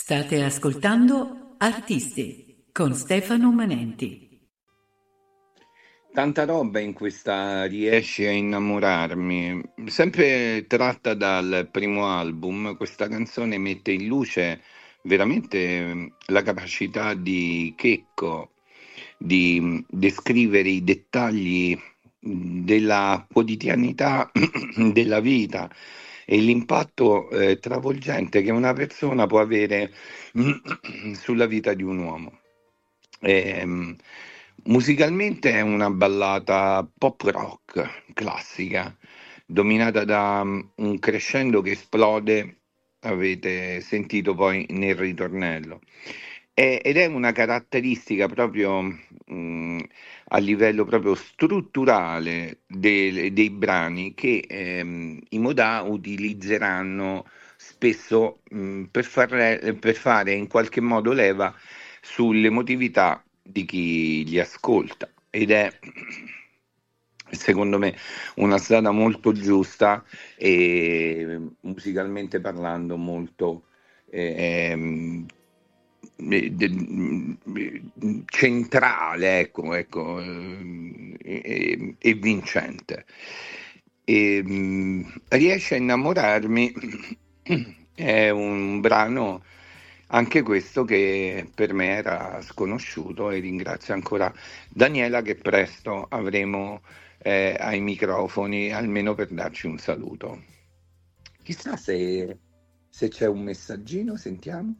State ascoltando Artisti con Stefano Manenti. Tanta roba in questa Riesci a innamorarmi, sempre tratta dal primo album. Questa canzone mette in luce veramente la capacità di Checco di descrivere i dettagli della quotidianità della vita e l'impatto travolgente che una persona può avere sulla vita di un uomo. Ehm, Musicalmente è una ballata pop rock classica, dominata da un crescendo che esplode, avete sentito poi nel ritornello. Ed è una caratteristica proprio a livello proprio strutturale dei brani che i Modà utilizzeranno spesso per fare in qualche modo leva sull'emotività di chi li ascolta, ed è secondo me una strada molto giusta e musicalmente parlando molto ehm, centrale, e vincente. Riesce a innamorarmi è un brano anche questo che per me era sconosciuto, e ringrazio ancora Daniela che presto avremo ai microfoni, almeno per darci un saluto. Chissà se c'è un messaggino, sentiamo.